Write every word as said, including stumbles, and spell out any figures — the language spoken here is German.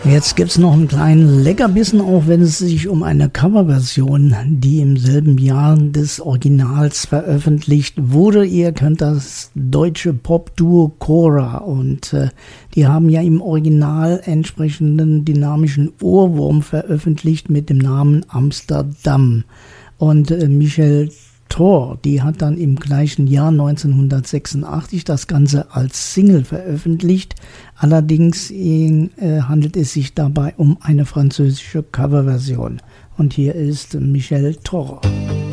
Jetzt gibt's noch einen kleinen Leckerbissen, auch wenn es sich um eine Coverversion, die im selben Jahr des Originals veröffentlicht wurde. Ihr kennt das deutsche Pop-Duo Cora und äh, die haben ja im Original entsprechenden dynamischen Ohrwurm veröffentlicht mit dem Namen Amsterdam. Und äh, Michelle Thor, die hat dann im gleichen Jahr neunzehnhundertsechsundachtzig das Ganze als Single veröffentlicht. Allerdings äh, handelt es sich dabei um eine französische Coverversion. Und hier ist Michelle Thor.